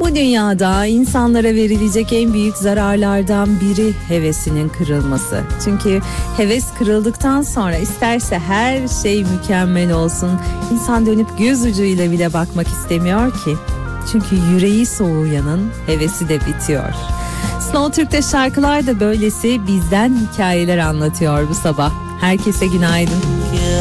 Bu dünyada insanlara verilecek en büyük zararlardan biri hevesinin kırılması. Çünkü heves kırıldıktan sonra isterse her şey mükemmel olsun, insan dönüp göz ucuyla bile bakmak istemiyor ki. Çünkü yüreği soğuyanın hevesi de bitiyor. Slow Türk'te şarkılar da böylesi bizden hikayeler anlatıyor bu sabah. Herkese günaydın.